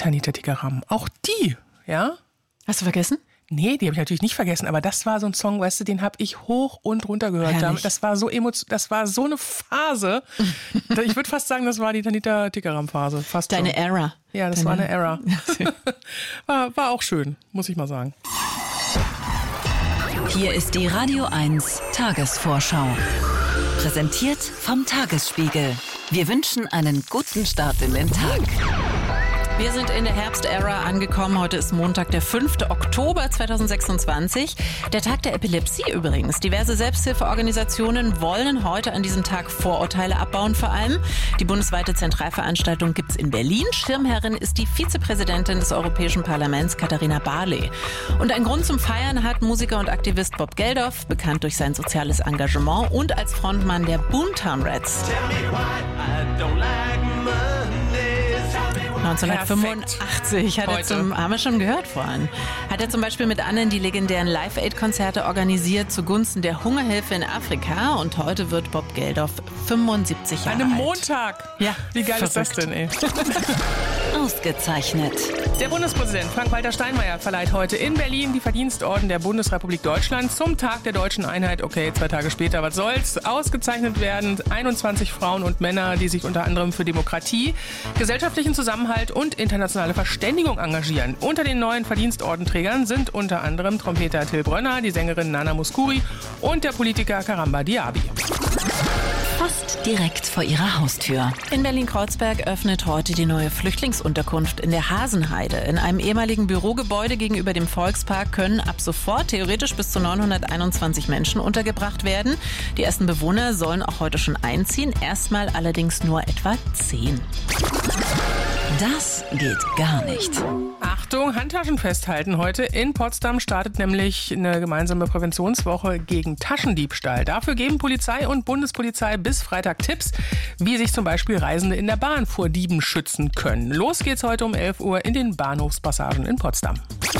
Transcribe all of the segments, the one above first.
Tanita Tikaram. Auch die, ja? Hast du vergessen? Nee, die habe ich natürlich nicht vergessen, aber das war so ein Song, weißt du, den habe ich hoch und runter gehört. Herrlich. Das war so das war so eine Phase. Ich würde fast sagen, das war die Tanita Tikaram-Phase. Fast Deine schon. Era. Ja, das war eine Era. War auch schön, muss ich mal sagen. Hier ist die Radio 1 Tagesvorschau. Präsentiert vom Tagesspiegel. Wir wünschen einen guten Start in den Tag. Wir sind in der Herbst-Ära angekommen. Heute ist Montag, der 5. Oktober 2026. Der Tag der Epilepsie übrigens. Diverse Selbsthilfeorganisationen wollen heute an diesem Tag Vorurteile abbauen vor allem. Die bundesweite Zentralveranstaltung gibt's in Berlin. Schirmherrin ist die Vizepräsidentin des Europäischen Parlaments, Katharina Barley. Und einen Grund zum Feiern hat Musiker und Aktivist Bob Geldof, bekannt durch sein soziales Engagement und als Frontmann der Boomtown Rats. 1985 haben wir schon gehört vorhin, hat er zum Beispiel mit anderen die legendären Live-Aid-Konzerte organisiert zugunsten der Hungerhilfe in Afrika und heute wird Bob Geldof 75 Jahre alt. An einem Montag? Ja. Wie geil ist das denn, ey? Ausgezeichnet. Der Bundespräsident Frank-Walter Steinmeier verleiht heute in Berlin die Verdienstorden der Bundesrepublik Deutschland zum Tag der deutschen Einheit. Okay, 2 Tage später, was soll's? Ausgezeichnet werden 21 Frauen und Männer, die sich unter anderem für Demokratie, gesellschaftlichen Zusammenhalt und internationale Verständigung engagieren. Unter den neuen Verdienstordenträgern sind unter anderem Trompeter Till Brönner, die Sängerin Nana Mouskouri und der Politiker Karamba Diaby. Fast direkt vor ihrer Haustür. In Berlin-Kreuzberg öffnet heute die neue Flüchtlingsunterkunft in der Hasenheide. In einem ehemaligen Bürogebäude gegenüber dem Volkspark können ab sofort theoretisch bis zu 921 Menschen untergebracht werden. Die ersten Bewohner sollen auch heute schon einziehen, erstmal allerdings nur etwa 10. Das geht gar nicht. Achtung, Handtaschen festhalten. Heute in Potsdam startet nämlich eine gemeinsame Präventionswoche gegen Taschendiebstahl. Dafür geben Polizei und Bundespolizei bis Freitag Tipps, wie sich zum Beispiel Reisende in der Bahn vor Dieben schützen können. Los geht's heute um 11 Uhr in den Bahnhofspassagen in Potsdam.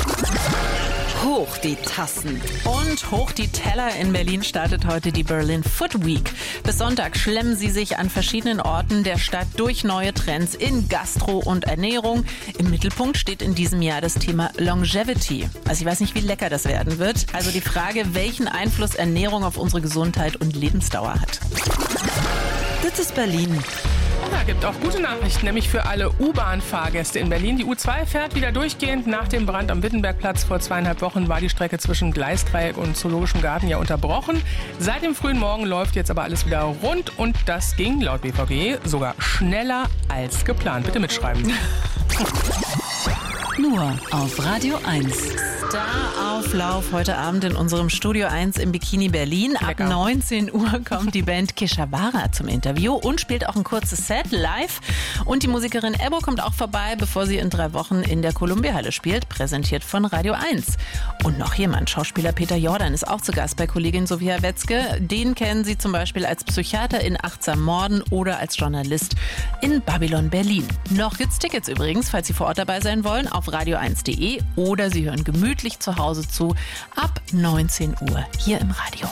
Hoch die Tassen. Und hoch die Teller. In Berlin startet heute die Berlin Food Week. Bis Sonntag schlemmen sie sich an verschiedenen Orten der Stadt durch neue Trends in Gastro und Ernährung. Im Mittelpunkt steht in diesem Jahr das Thema Longevity. Also ich weiß nicht, wie lecker das werden wird. Also die Frage, welchen Einfluss Ernährung auf unsere Gesundheit und Lebensdauer hat. Das ist Berlin. Ja, gibt auch gute Nachrichten, nämlich für alle U-Bahn-Fahrgäste in Berlin. Die U2 fährt wieder durchgehend. Nach dem Brand am Wittenbergplatz vor 2,5 Wochen war die Strecke zwischen Gleisdreieck und Zoologischem Garten ja unterbrochen. Seit dem frühen Morgen läuft jetzt aber alles wieder rund und das ging laut BVG sogar schneller als geplant. Bitte mitschreiben. Nur auf Radio 1. Starauflauf heute Abend in unserem Studio 1 im Bikini Berlin. Ab 19 Uhr kommt die Band Kishabara zum Interview und spielt auch ein kurzes Set live. Und die Musikerin Ebbo kommt auch vorbei, bevor sie in 3 Wochen in der Columbia-Halle spielt, präsentiert von Radio 1. Und noch jemand, Schauspieler Peter Jordan, ist auch zu Gast bei Kollegin Sophia Wetzke. Den kennen Sie zum Beispiel als Psychiater in Achtsam Morden oder als Journalist in Babylon Berlin. Noch gibt's Tickets übrigens, falls Sie vor Ort dabei sein wollen, auf radio1.de oder Sie hören gemütlich zu Hause zu ab 19 Uhr hier im Radio.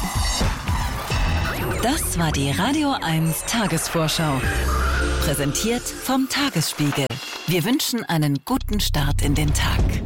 Das war die Radio 1 Tagesvorschau. Präsentiert vom Tagesspiegel. Wir wünschen einen guten Start in den Tag.